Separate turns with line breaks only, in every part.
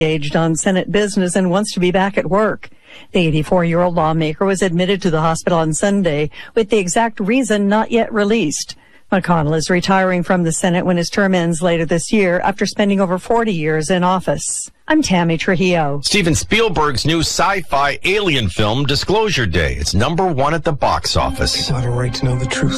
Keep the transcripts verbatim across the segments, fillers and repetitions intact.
engaged on Senate business and wants to be back at work. The eighty-four-year-old lawmaker was admitted to the hospital on Sunday with the exact reason not yet released. McConnell is retiring from the Senate when his term ends later this year after spending over forty years in office. I'm Tammy Trujillo.
Steven Spielberg's new sci-fi alien film, Disclosure Day. It's number one at the box office.
People have a right to know the truth.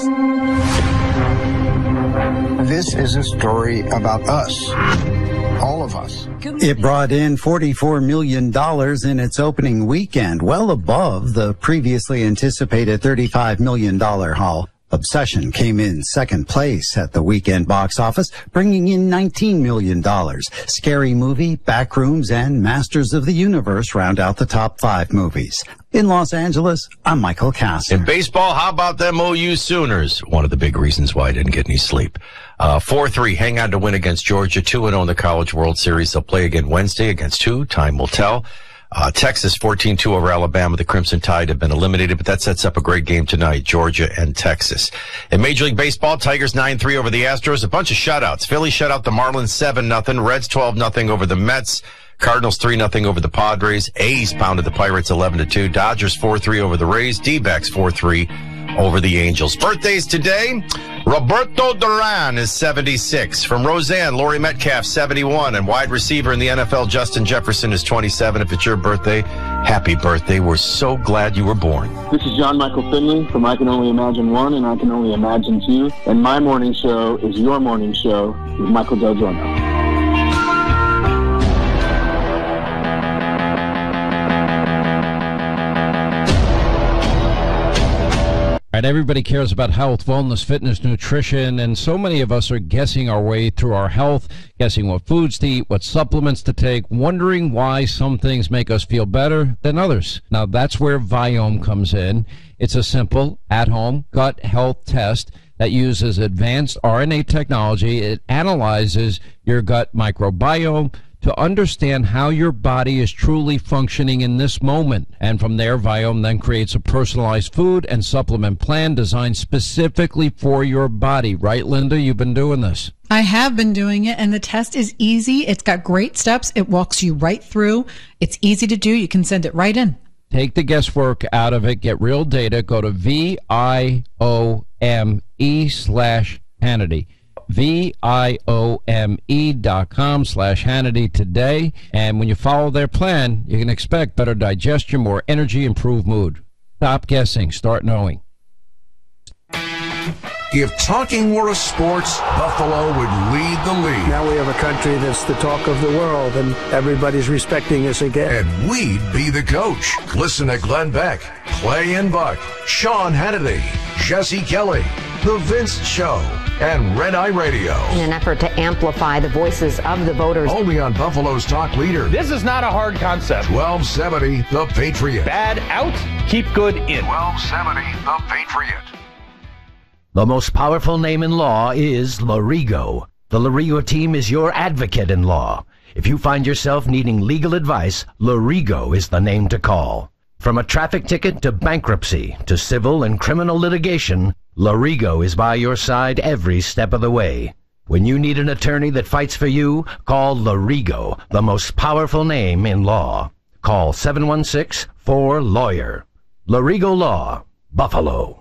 This is a story about us. All of us.
It brought in forty-four million dollars in its opening weekend, well above the previously anticipated thirty-five million dollars haul. Obsession came in second place at the weekend box office, bringing in nineteen million dollars. Scary Movie, Backrooms, and Masters of the Universe round out the top five movies. In Los Angeles, I'm Michael Kastner.
In baseball, how about them O U Sooners? One of the big reasons why I didn't get any sleep. Uh, four three, hang on to win against Georgia, two and oh in the College World Series. They'll play again Wednesday against who? Time will tell. Uh, Texas fourteen two over Alabama. The Crimson Tide have been eliminated, but that sets up a great game tonight, Georgia and Texas. In Major League Baseball, Tigers nine three over the Astros. A bunch of shutouts. Philly shut out the Marlins seven nothing. Reds twelve nothing over the Mets. Cardinals three nothing over the Padres. A's pounded the Pirates eleven to two. Dodgers four three over the Rays. D-backs four three over the Angels. Birthdays today. Roberto Duran is seventy-six. From Roseanne, Laurie Metcalf, seventy-one. And wide receiver in the N F L, Justin Jefferson, is twenty-seven. If it's your birthday, happy birthday. We're so glad you were born.
This is John Michael Finley from I Can Only Imagine One and I Can Only Imagine Two. And my morning show is your morning show with Michael Del Giorno.
Right, everybody cares about health, wellness, fitness, nutrition, and so many of us are guessing our way through our health, guessing what foods to eat, what supplements to take, wondering why some things make us feel better than others. Now, that's where Viome comes in. It's a simple, at-home gut health test that uses advanced R N A technology. It analyzes your gut microbiome to understand how your body is truly functioning in this moment. And from there, Viome then creates a personalized food and supplement plan designed specifically for your body. Right, Linda? You've been doing this.
I have been doing it, and the test is easy. It's got great steps. It walks you right through. It's easy to do. You can send it right in.
Take the guesswork out of it. Get real data. Go to V I O M E slash Hannity. V I O M E dot com slash Hannity today. And when you follow their plan, you can expect better digestion, more energy, improved mood. Stop guessing. Start knowing.
If talking were a sport, Buffalo would lead the league.
Now we have a country that's the talk of the world, and everybody's respecting us again.
And we'd be the coach. Listen to Glenn Beck, Clay and Buck, Sean Hannity, Jesse Kelly, The Vince Show, and Red Eye Radio.
In an effort to amplify the voices of the voters.
Only on Buffalo's talk leader.
This is not a hard concept.
twelve seventy The Patriot.
Bad out, keep good in.
twelve seventy The Patriot.
The most powerful name in law is Lorigo. The Lorigo team is your advocate in law. If you find yourself needing legal advice, Lorigo is the name to call. From a traffic ticket to bankruptcy to civil and criminal litigation, Lorigo is by your side every step of the way. When you need an attorney that fights for you, call Lorigo, the most powerful name in law. Call seven one six, four, lawyer. Lorigo Law, Buffalo.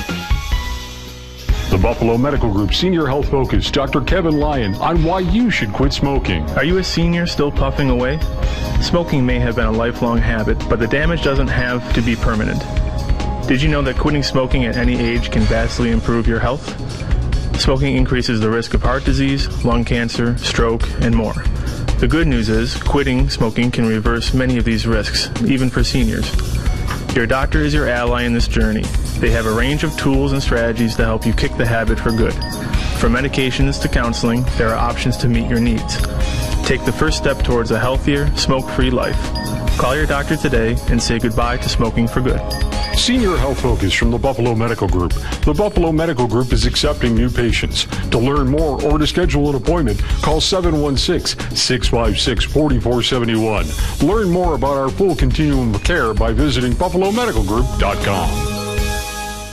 The Buffalo Medical Group Senior Health Focus, Doctor Kevin Lyon, on why you should quit smoking.
Are you a senior still puffing away? Smoking may have been a lifelong habit, but the damage doesn't have to be permanent. Did you know that quitting smoking at any age can vastly improve your health? Smoking increases the risk of heart disease, lung cancer, stroke, and more. The good news is, quitting smoking can reverse many of these risks, even for seniors. Your doctor is your ally in this journey. They have a range of tools and strategies to help you kick the habit for good. From medications to counseling, there are options to meet your needs. Take the first step towards a healthier, smoke-free life. Call your doctor today and say goodbye to smoking for good.
Senior Health Focus from the Buffalo Medical Group. The Buffalo Medical Group is accepting new patients. To learn more or to schedule an appointment, call seven one six, six five six, four four seven one. Learn more about our full continuum of care by visiting buffalo medical group dot com.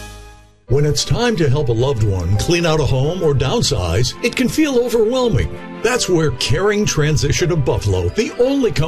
When it's time to help a loved one clean out a home or downsize, it can feel overwhelming. That's where Caring Transition of Buffalo, the only company